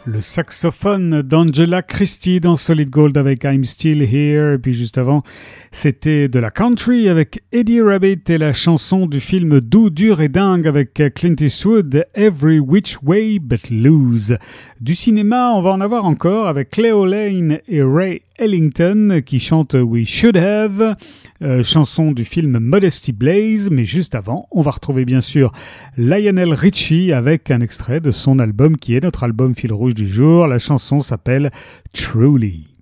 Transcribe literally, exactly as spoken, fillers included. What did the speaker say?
Le saxophone d'Angela Christie dans Solid Gold avec I'm Still Here. Et puis juste avant, c'était de la country avec Eddie Rabbit et la chanson du film Doux, dur et dingue avec Clint Eastwood, Every Which Way But Loose. Du cinéma, on va en avoir encore avec Cleo Lane et Ray Ellington qui chantent We Should Have, euh, chanson du film Modesty Blaze. Mais juste avant, on va retrouver bien sûr Lionel Richie avec un extrait de son album qui est notre album fil rouge du jour. La chanson s'appelle Truly.